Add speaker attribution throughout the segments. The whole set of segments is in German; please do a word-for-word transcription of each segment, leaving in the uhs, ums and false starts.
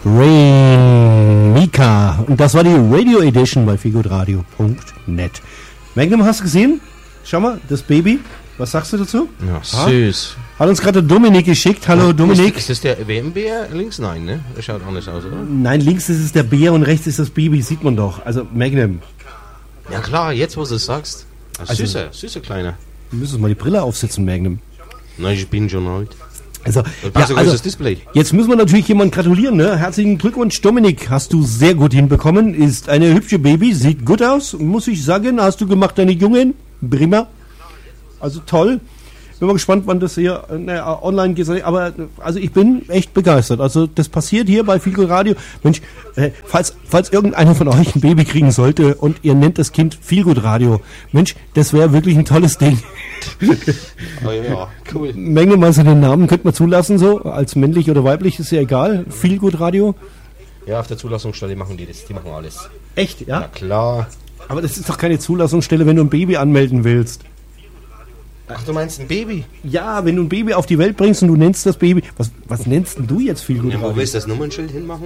Speaker 1: Rain Mika. Und das war die Radio Edition bei feelgoodradio punkt net. Magnum, hast du gesehen? Schau mal, das Baby. Was sagst du dazu?
Speaker 2: Ja, süß.
Speaker 1: Hat uns gerade Dominik geschickt. Hallo
Speaker 2: ja,
Speaker 1: Dominik.
Speaker 2: Ist, ist das der W M-Bär links? Nein, ne? Das schaut anders aus, oder?
Speaker 1: Nein, links ist es der Bär und rechts ist das Baby, sieht man doch. Also Magnum.
Speaker 2: Ja klar, jetzt wo du es sagst.
Speaker 1: Also,
Speaker 2: süßer, süßer Kleiner.
Speaker 1: Du müsstest mal die Brille aufsetzen, Magnum.
Speaker 2: Nein, ich bin schon alt.
Speaker 1: Also,
Speaker 2: ja,
Speaker 1: ja, also
Speaker 2: das Display.
Speaker 1: Jetzt müssen wir natürlich jemandem gratulieren, ne? Herzlichen Glückwunsch, Dominik, hast du sehr gut hinbekommen. Ist eine hübsche Baby, sieht gut aus, muss ich sagen. Hast du gemacht, deine Jungen? Prima. Also toll. Bin mal gespannt, wann das hier naja, online geht. Aber also ich bin echt begeistert. Also das passiert hier bei Feelgood Radio. Mensch, äh, falls, falls irgendeiner von euch ein Baby kriegen sollte und ihr nennt das Kind Feelgood Radio, Mensch, das wäre wirklich ein tolles Ding.
Speaker 2: Oh ja, cool.
Speaker 1: Menge mal so den Namen könnte man zulassen, so als männlich oder weiblich, ist ja egal. Feelgood Radio.
Speaker 2: Ja, auf der Zulassungsstelle machen die das. Die machen alles.
Speaker 1: Echt, ja?
Speaker 2: Ja, klar.
Speaker 1: Aber das ist doch keine Zulassungsstelle, wenn du ein Baby anmelden willst.
Speaker 2: Ach, du meinst ein Baby?
Speaker 1: Ja, wenn du ein Baby auf die Welt bringst und du nennst das Baby... Was, was nennst denn du jetzt Feelgood
Speaker 2: Ja,
Speaker 1: Radio?
Speaker 2: wo willst du das Nummernschild hinmachen?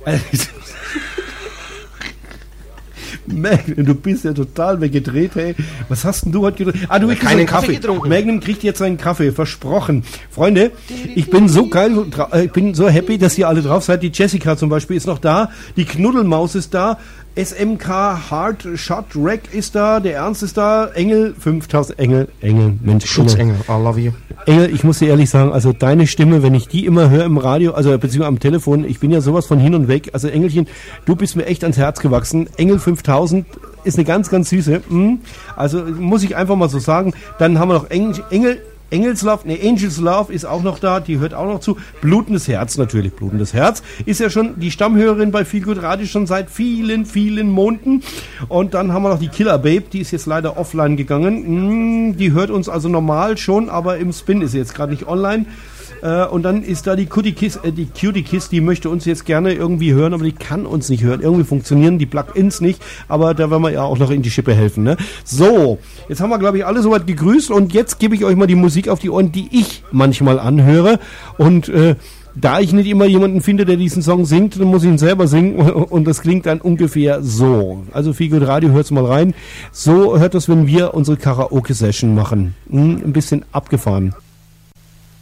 Speaker 1: Magnum, du bist ja total weggedreht, hey. Was hast denn du heute getrunken? Ah, du hast
Speaker 2: keinen
Speaker 1: einen
Speaker 2: Kaffee
Speaker 1: Kaffee
Speaker 2: getrunken.
Speaker 1: Magnum kriegt jetzt einen Kaffee, versprochen. Freunde, ich bin so geil, ich bin so happy, dass ihr alle drauf seid. Die Jessica zum Beispiel ist noch da, die Knuddelmaus ist da, S M K Hard Shot Rack ist da, der Ernst ist da, Engel, fünftausend, Engel, Engel, Mensch.
Speaker 2: Schutzengel, I love you.
Speaker 1: Engel, ich muss dir ehrlich sagen, also deine Stimme, wenn ich die immer höre im Radio, also beziehungsweise am Telefon, ich bin ja sowas von hin und weg. Also Engelchen, du bist mir echt ans Herz gewachsen. Engel fünftausend ist eine ganz, ganz süße. Mm. Also muss ich einfach mal so sagen. Dann haben wir noch Engel, Engel Engels Love, ne, Angels Love ist auch noch da, die hört auch noch zu. Blutendes Herz natürlich, Blutendes Herz. Ist ja schon die Stammhörerin bei Feelgood Radio schon seit vielen, vielen Monaten. Und dann haben wir noch die Killer Babe, die ist jetzt leider offline gegangen. Mm, die hört uns also normal schon, aber im Spin ist sie jetzt gerade nicht online. Äh, und dann ist da die Cutie Kiss, äh, die Cutie Kiss, die möchte uns jetzt gerne irgendwie hören, aber die kann uns nicht hören. Irgendwie funktionieren die Plugins nicht, aber da werden wir ja auch noch in die Schippe helfen, ne? So, jetzt haben wir, glaube ich, alle soweit gegrüßt und jetzt gebe ich euch mal die Musik auf die Ohren, die ich manchmal anhöre. Und äh, da ich nicht immer jemanden finde, der diesen Song singt, dann muss ich ihn selber singen und das klingt dann ungefähr so. Also Feelgood Radio, hört's mal rein. So hört das, wenn wir unsere Karaoke-Session machen. Hm, ein bisschen abgefahren.